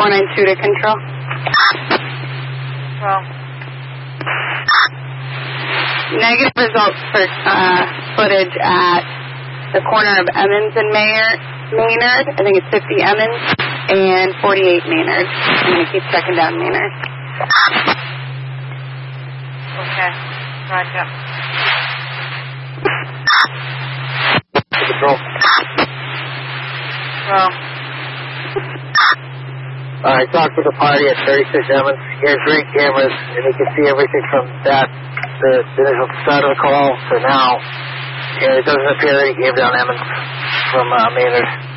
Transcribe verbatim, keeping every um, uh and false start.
four nine two to control. Well. Negative results for uh, footage at the corner of Emmons and Mayer, Maynard. I think it's fifty Emmons and forty-eight Maynard. I'm going to keep checking down Maynard. Okay. Roger. Control. Well. Uh, I talked to the party at thirty-six Emmons. He has great cameras, and he can see everything from that, the, the initial start of the call to now. And it doesn't appear that he gave down Emmons from uh, Maynard.